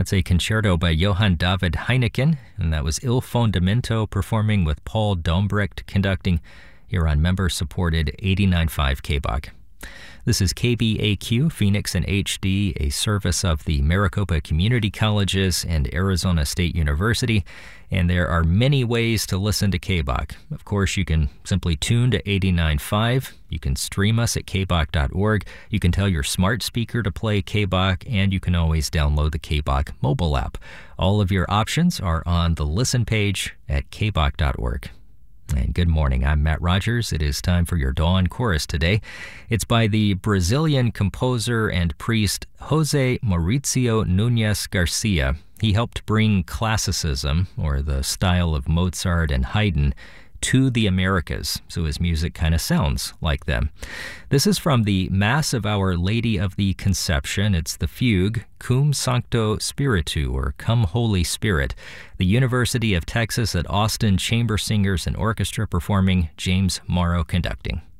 That's a concerto by Johann David Heineken, and that was Il Fondamento performing with Paul Dombrecht conducting here on member-supported 89.5 KBOG. This is KBAQ, Phoenix in HD, a service of the Maricopa Community Colleges and Arizona State University, and there are many ways to listen to KBOG. Of course, you can simply tune to 89.5, you can stream us at kbog.org, you can tell your smart speaker to play KBOG, and you can always download the KBOG mobile app. All of your options are on the listen page at kbog.org. And good morning, I'm Matt Rogers. It is time for your Dawn Chorus today. It's by the Brazilian composer and priest Jose Mauricio Nunes Garcia. He helped bring classicism, or the style of Mozart and Haydn, to the Americas, so his music kind of sounds like them. This is from the Mass of Our Lady of the Conception. It's the fugue, Cum Sancto Spiritu, or Come Holy Spirit. The University of Texas at Austin Chamber Singers and Orchestra performing, James Morrow conducting.